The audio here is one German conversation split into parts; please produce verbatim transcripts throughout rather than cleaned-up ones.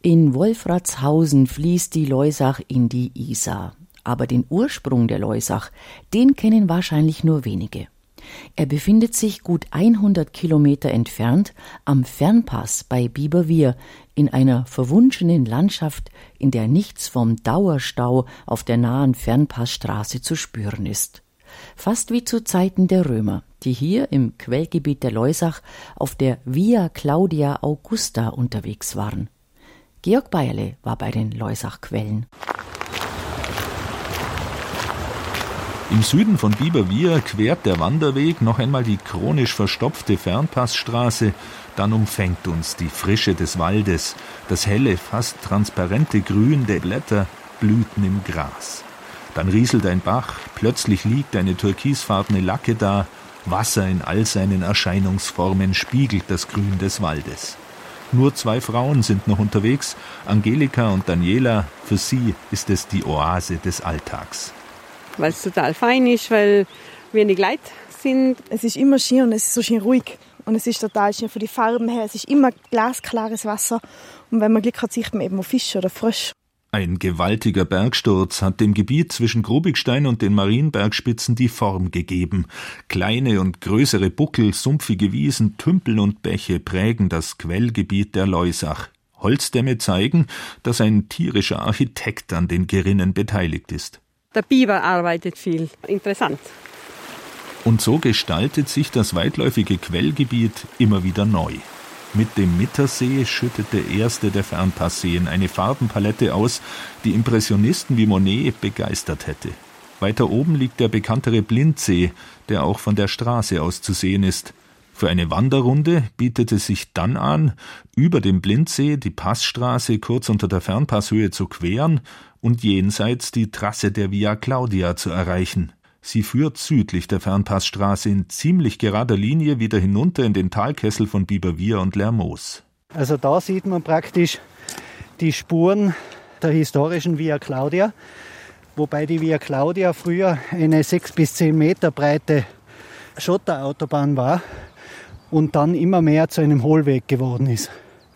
In Wolfratshausen fließt die Loisach in die Isar. Aber den Ursprung der Loisach, den kennen wahrscheinlich nur wenige. Er befindet sich gut hundert Kilometer entfernt am Fernpass bei Biberwier in einer verwunschenen Landschaft, in der nichts vom Dauerstau auf der nahen Fernpassstraße zu spüren ist. Fast wie zu Zeiten der Römer, die hier im Quellgebiet der Loisach auf der Via Claudia Augusta unterwegs waren. Georg Beierle war bei den Loisach-Quellen. Im Süden von Biberwier quert der Wanderweg noch einmal die chronisch verstopfte Fernpassstraße, dann umfängt uns die Frische des Waldes, das helle, fast transparente Grün der Blätter, Blüten im Gras. Dann rieselt ein Bach, plötzlich liegt eine türkisfarbene Lacke da, Wasser in all seinen Erscheinungsformen spiegelt das Grün des Waldes. Nur zwei Frauen sind noch unterwegs, Angelika und Daniela. Für sie ist es die Oase des Alltags. Weil es total fein ist, weil wenig Leute sind. Es ist immer schön und es ist so schön ruhig. Und es ist total schön von den Farben her. Es ist immer glasklares Wasser. Und wenn man Glück hat, sieht man eben auch Fische oder Frösche. Ein gewaltiger Bergsturz hat dem Gebiet zwischen Grubigstein und den Marienbergspitzen die Form gegeben. Kleine und größere Buckel, sumpfige Wiesen, Tümpel und Bäche prägen das Quellgebiet der Loisach. Holzdämme zeigen, dass ein tierischer Architekt an den Gerinnen beteiligt ist. Der Biber arbeitet viel. Interessant. Und so gestaltet sich das weitläufige Quellgebiet immer wieder neu. Mit dem Mittersee schüttet der erste der Fernpassseen eine Farbenpalette aus, die Impressionisten wie Monet begeistert hätte. Weiter oben liegt der bekanntere Blindsee, der auch von der Straße aus zu sehen ist. Für eine Wanderrunde bietet es sich dann an, über dem Blindsee die Passstraße kurz unter der Fernpasshöhe zu queren und jenseits die Trasse der Via Claudia zu erreichen. Sie führt südlich der Fernpassstraße in ziemlich gerader Linie wieder hinunter in den Talkessel von Biberwier und Lermoos. Also da sieht man praktisch die Spuren der historischen Via Claudia, wobei die Via Claudia früher eine sechs bis zehn Meter breite Schotterautobahn war und dann immer mehr zu einem Hohlweg geworden ist.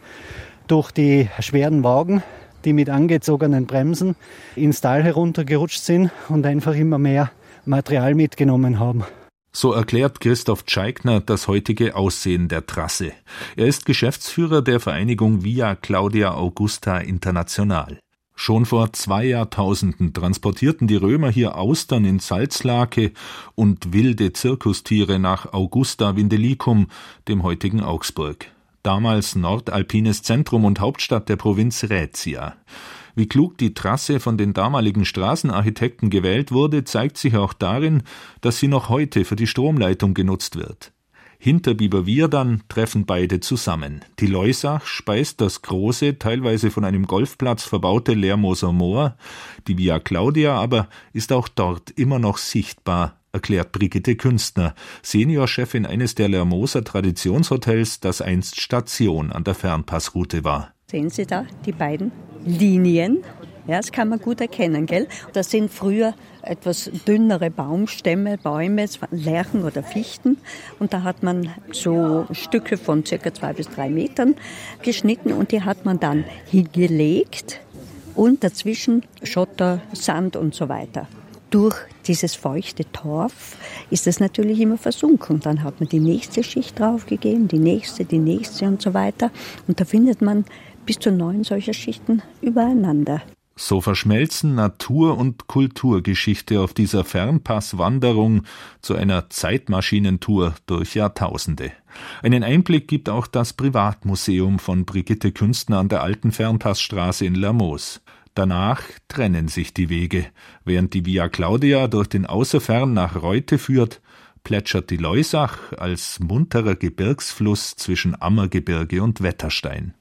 Durch die schweren Wagen, die mit angezogenen Bremsen ins Tal heruntergerutscht sind und einfach immer mehr Material mitgenommen haben. So erklärt Christoph Tscheigner das heutige Aussehen der Trasse. Er ist Geschäftsführer der Vereinigung Via Claudia Augusta International. Schon vor zwei Jahrtausenden transportierten die Römer hier Austern in Salzlake und wilde Zirkustiere nach Augusta Vindelicum, dem heutigen Augsburg. Damals nordalpines Zentrum und Hauptstadt der Provinz Raetia. Wie klug die Trasse von den damaligen Straßenarchitekten gewählt wurde, zeigt sich auch darin, dass sie noch heute für die Stromleitung genutzt wird. Hinter Biberwier dann treffen beide zusammen. Die Loisach speist das große, teilweise von einem Golfplatz verbaute Lermoser Moor. Die Via Claudia aber ist auch dort immer noch sichtbar, erklärt Brigitte Künstner, Seniorchefin eines der Lermoser Traditionshotels, das einst Station an der Fernpassroute war. Sehen Sie da die beiden Linien? Ja, das kann man gut erkennen, gell? Das sind früher etwas dünnere Baumstämme, Bäume, Lärchen oder Fichten. Und da hat man so Stücke von circa zwei bis drei Metern geschnitten und die hat man dann hingelegt und dazwischen Schotter, Sand und so weiter. Durch dieses feuchte Torf ist es natürlich immer versunken. Dann hat man die nächste Schicht draufgegeben, die nächste, die nächste und so weiter. Und da findet man bis zu neun solcher Schichten übereinander. So verschmelzen Natur- und Kulturgeschichte auf dieser Fernpasswanderung zu einer Zeitmaschinentour durch Jahrtausende. Einen Einblick gibt auch das Privatmuseum von Brigitte Künstner an der alten Fernpassstraße in Lermoos. Danach trennen sich die Wege. Während die Via Claudia durch den Außerfern nach Reute führt, plätschert die Loisach als munterer Gebirgsfluss zwischen Ammergebirge und Wetterstein.